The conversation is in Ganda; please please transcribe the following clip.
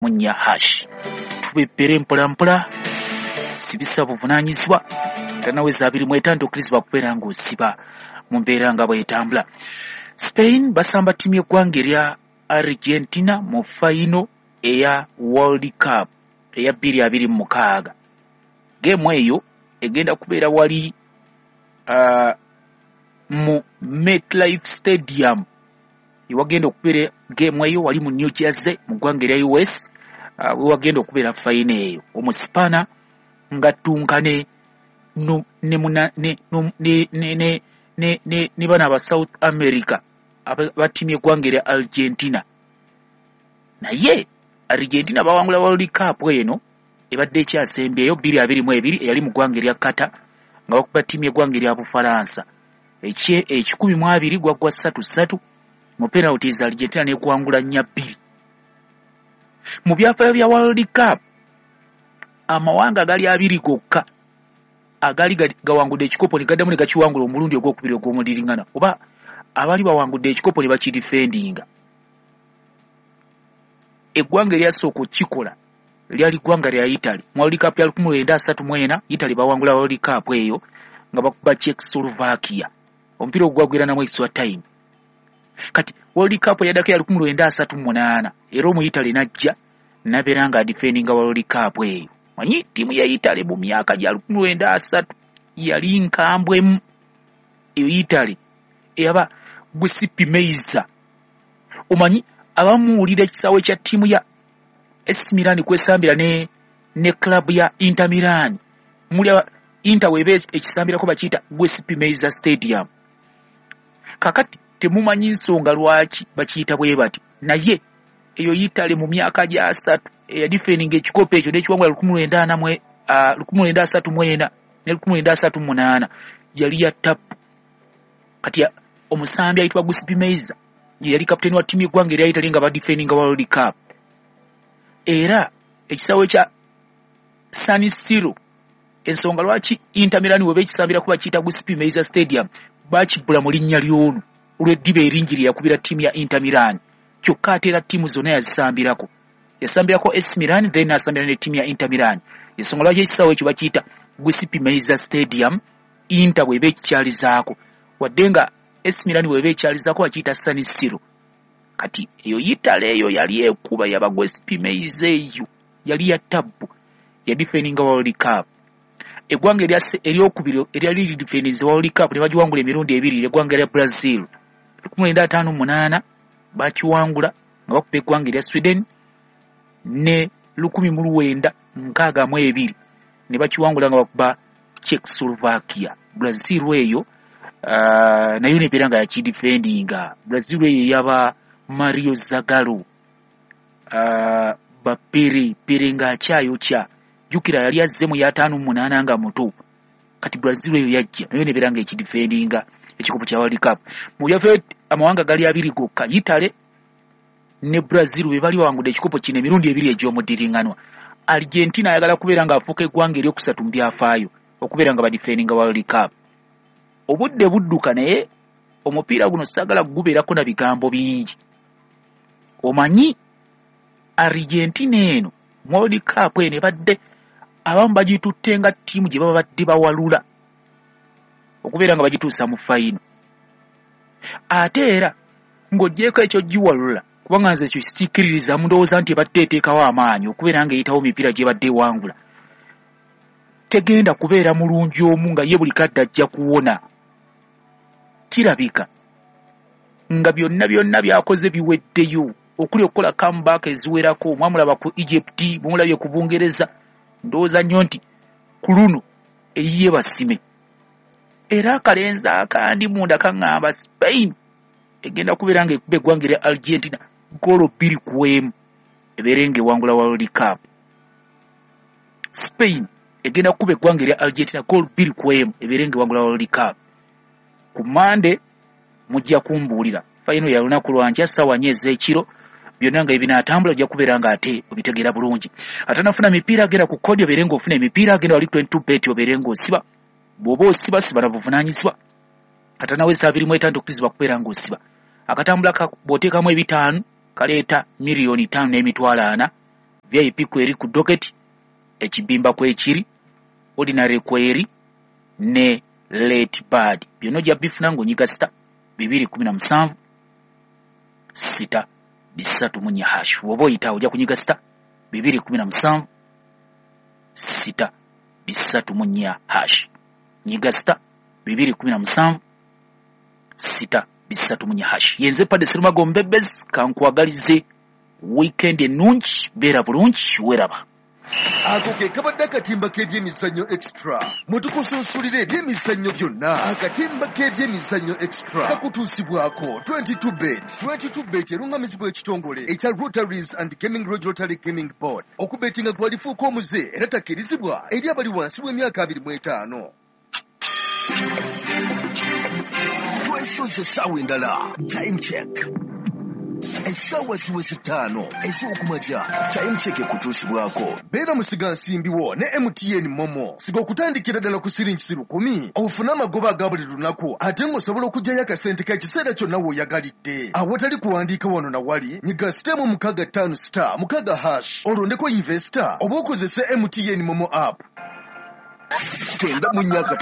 munya hash tubepere mpola sibisa buvunanyizibwa tanaweza 25 okkirizibwa kubeera ng'osiba mu mbeera nga bw'etambula. Spain basamba ttiimu y'eggwanga erya Argentina mu final eya World Cup eya 2026. Geemu eyo egenda kubeera wali mu MetLife Stadium. Iwagenda okubeera geemu eyo wali mu New Jersey mu ggwanga erya US. Wagenda okubeera final eyo omusipana nga tunkane ne bana aba South America batimye eggwanga erya Argentina. Naye Argentina bawangula World Cup eno ebadde ekyasembeeyo 2022 eyali mu ggwanga erya Qatar nga bakuba ttiimu y'eggwanga erya Bufalansa. 12 gwaggwa 3-3 mu penalties Argentina n'ekwangula 4-2. Mu byafaayo bya World Cup amawanga gali 2 gokka agali gawangudde ekikopo ne gaddamu ne gakiwangula omulundi ogwokubiri ogw'omudiringana, oba abali bawangudde ekikopo ne bakidifendinga. Eggwanga eryasooka okukikola lyali ggwanga lya Italy mu World Cup ya 1934. Italy bawangula World Cup eyo nga bakuba Czechoslovakia. Omupiira ogwagwiranamu extra time. Kati World Cup yadako ya 1938 era omu Italy najja nabeera nga defendinga World Cup eyo. Manyi ttiimu ya Italy mu myaka gya 1930 yali nkambwemu. Eyo Italy eyaba Giuseppe Meazza. Omanyi abamuwulira ekisaawe kya ttiimu ya AC Milan kwesambira ne club ya Inter Milan. Muli Inter webe ekisambirako bakiyita Giuseppe Meazza Stadium. Kakati temumanyi nsonga lwaki bakiyita bwe bati, naye eyo Italy mu myaka gya 3 eyadifendinga ekikopo ekyo n'ekiwangula 1934 ne 1938 yali ya tapu. Kati omusambi ayitibwa Giuseppe Meazza yali kapiteni wa ttiimu y'eggwanga erya Italy nga badifendinga World Cup. Era ekisaawe kya San Siro, ensonga lwaki Inter Milan webe ekisambira kuba kiyita Giuseppe Meazza Stadium bakibula mu linnya ly'onu olw'eddiba erinjiri yakubira ttiimu ya Inter Milan. Kyokka ate era ttiimu zonna yazisambirako. Yasambirako AC Milan then asambira ne ttiimu ya Inter Milan. Ensonga lwaki ekisaawe ekyo bakiyita Giuseppe Meazza Stadium Inter webe ekikyalizaako. Wadde nga AC Milan webe ekyalizaako bakiyita San Siro. Kati eyo Italy eyo yali ekuba yaba Giuseppe Meazza eyo yali ya tabu ya defendinga World Cup. Eggwanga eryokubiri eryali defendinga World Cup ne bagiwangula emirundi 2 eggwanga erya Brazil 1958 bakiwangula nga bakuba eggwanga erya Sweden ne 1962 ne bakiwangula nga bakuba Czechoslovakia. Brazil eyo nayo nebeera nga yakidifendinga. Brazil eyo yaba Mario Zagallo bapere nga akyayokya. Jukira yali azze mu ya 58 nga muto. Kati Brazil eyo yajja nayo nebeera nga ekidifendinga ekikopo kya World Cup. Mu byafaayo amawanga gali 2 gokka Italy ne Brazil be bali bawangudde ekikopo kino emirundi 2 egy'omudiringanwa. Argentina ayagala kubeera nga afuuka eggwanga eryokusatu mu byafaayo okubeera nga badifendinga World Cup. Obudde budduka naye omupiira guno sagala gubeerako na bigambo bingi. Omanyi Argentina eno World Cup ene badde abamu bagitutte nga ttiimu gye baba badde bawalula okubeera nga bagituusa mu final. Ate era ng'oggyeko ekyo giwalula kubanga nze ekyo sikikkiririza ndowooza nti ebadde eteekawo amaanyi okubeera nga eyitawo mipiira gye badde ewangula. Tegenda kubeera mulungi omu nga ye buli kadde ajja kuwona. Kirabika nga byonna byakoze biweddeyo okuli okukola comeback eziwerako. Mwamulaba ku Egypt, mwamulabye ku Bungereza. Ndowooza nnyo nti ku luno eyiye basime. Era akalenzi akandi munda kaŋŋamba Spain egenda kubeera nga ekuba eggwanga erya Argentina goolo 2-1 ebeere ng'ewangula World Cup. Spain egenda kuba eggwanga erya Argentina goolo 2-1 ebeere ng'ewangula World Cup. Ku Monday mujja kumbuulira final ya lunaku lwankya ssaawa 4 ez'ekiro byonna nga ebinaatambula ojja kubeera nga ate obitegeera bulungi. Atanafuna mipiira agenda ku kodi obeere ng'ofuna emipiira agenda wali 22 bet obeere ng'osiba. Bw'oba osiba siba na buvunaanyizibwa. Atanaweza 25 okkirizibwa kubeera ng'osiba. Akatambula bw'oteekamu 5 kaleeta $5,40,000 VIP kweri ku docket, ekibimba kwekiri, ordinary kweri ne late bird. Byonna gya bifuna ng'onyiga star 217 6 3 hash. Woba oyita ojja kunyiga star 217 6 3 hash. Nyiga star 217 6 3 hash. Yenze Padde Sserumago Mbebezi kankwagalize weekend ennungi, beera bulungi, weraba. Ako ke kabadde akatimba k'ebyemizannyo extra. Mutukusunsulire ebyemizannyo byonna. Akatimba k'ebyemizannyo extra kakutuusibwako 22bet. 22bet erungamizibwa ekitongole ekya Rotaries and Gaming Lodge Rotary Gaming Board. Okubetinga kwalifuuka omuze era takkirizibwa eri abali wansi w'emyaka 25. Twesoze essaawa endala. Time check. Essaawa ziweze 5 ez'okumakya. Time check kutuusibwako. Beera musiga nsimbiwo ne MTN Momo. Siga okutandikira ddala ku siringi 10 ofune amagoba aga buli lunaku ate ng'osobola okuggyayo akasente k'ekiseera kyonna w'oyagalidde. Awatali kuwandiika wano na wali, nyiga sitemu 65 star 6 hash olondeko investor oba okozese MTN Momo app. Tenda mu nnyaka